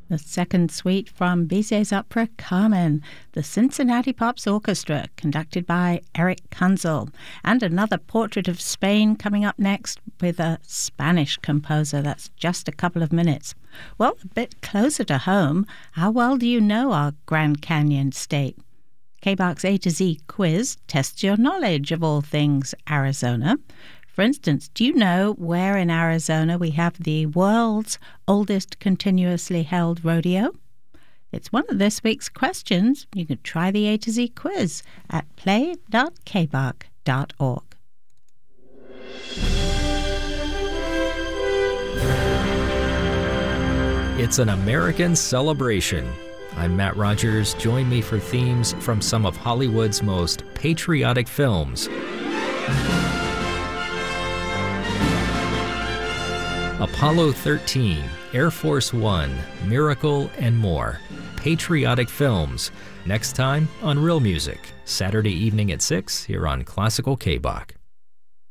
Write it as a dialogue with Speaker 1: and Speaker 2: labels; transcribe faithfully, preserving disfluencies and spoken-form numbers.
Speaker 1: The second suite from Bizet's opera Carmen, the Cincinnati Pops Orchestra, conducted by Eric Kunzel, and another portrait of Spain coming up next with a Spanish composer. That's just a couple of minutes. Well, a bit closer to home, how well do you know our Grand Canyon State? K B A C's A to Z quiz tests your knowledge of all things Arizona. For instance, do you know where in Arizona we have the world's oldest continuously held rodeo? It's one of this week's questions. You can try the A to Z quiz at play dot k b a c dot org.
Speaker 2: It's an American celebration. I'm Matt Rogers. Join me for themes from some of Hollywood's most patriotic films. Apollo thirteen, Air Force One, Miracle, and more. Patriotic films. Next time on Real Music, Saturday evening at six here on Classical K B A C.